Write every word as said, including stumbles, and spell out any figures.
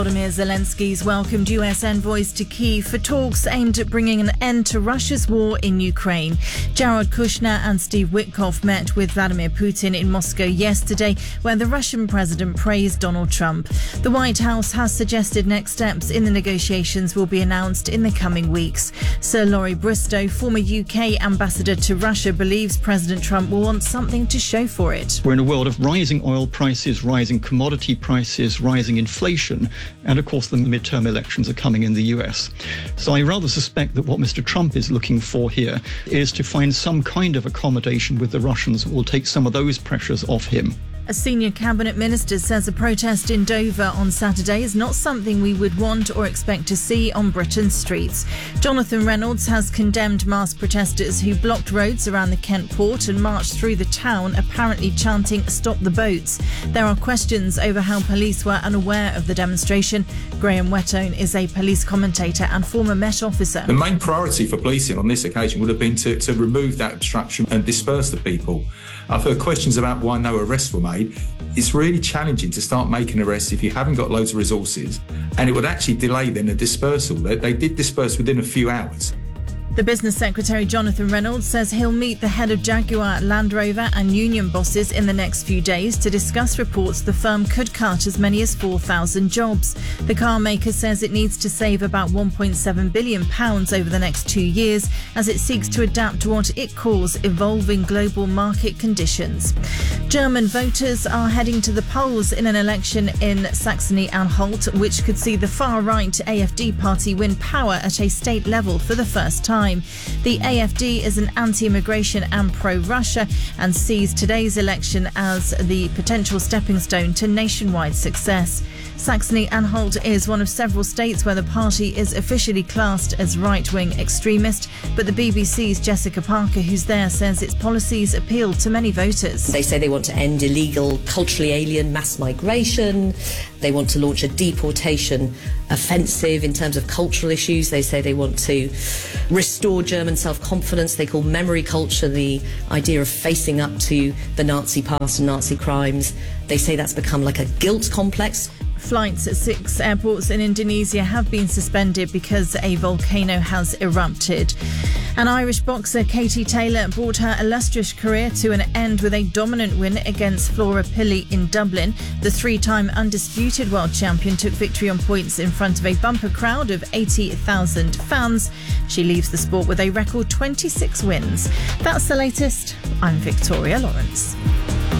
Volodymyr Zelensky's welcomed U S envoys to Kyiv for talks aimed at bringing an end to Russia's war in Ukraine. Jared Kushner and Steve Witkoff met with Vladimir Putin in Moscow yesterday, where the Russian president praised Donald Trump. The White House has suggested next steps in the negotiations will be announced in the coming weeks. Sir Laurie Bristow, former U K ambassador to Russia, believes President Trump will want something to show for it. We're in a world of rising oil prices, rising commodity prices, rising inflation. And of course, the midterm elections are coming in the U S. So I rather suspect that what Mister Trump is looking for here is to find some kind of accommodation with the Russians that will take some of those pressures off him. A senior cabinet minister says a protest in Dover on Saturday is not something we would want or expect to see on Britain's streets. Jonathan Reynolds has condemned mass protesters who blocked roads around the Kent port and marched through the town, apparently chanting "Stop the boats." There are questions over how police were unaware of the demonstration. Graham Whettone is a police commentator and former Met officer. The main priority for policing on this occasion would have been to, to remove that obstruction and disperse the people. I've heard questions about why no arrests were made. It's really challenging to start making arrests if you haven't got loads of resources, and it would actually delay then the dispersal. They, they did disperse within a few hours. The Business Secretary Jonathan Reynolds says he'll meet the head of Jaguar, Land Rover and union bosses in the next few days to discuss reports the firm could cut as many as four thousand jobs. The car maker says it needs to save about one point seven billion pounds over the next two years as it seeks to adapt to what it calls evolving global market conditions. German voters are heading to the polls in an election in Saxony-Anhalt, which could see the far-right A F D party win power at a state level for the first time. The A F D is an anti-immigration and pro-Russia and sees today's election as the potential stepping stone to nationwide success. Saxony-Anhalt is one of several states where the party is officially classed as right-wing extremist, but the B B C's Jessica Parker, who's there, says its policies appeal to many voters. They say they want to end illegal, culturally alien mass migration. They want to launch a deportation offensive in terms of cultural issues. They say they want to restore German self-confidence. They call memory culture the idea of facing up to the Nazi past and Nazi crimes. They say that's become like a guilt complex. Flights at six airports in Indonesia have been suspended because a volcano has erupted. An Irish boxer, Katie Taylor, brought her illustrious career to an end with a dominant win against Flora Pilley in Dublin. The three-time undisputed world champion took victory on points in front of a bumper crowd of eighty thousand fans. She leaves the sport with a record twenty-six wins. That's the latest. I'm Victoria Lawrence.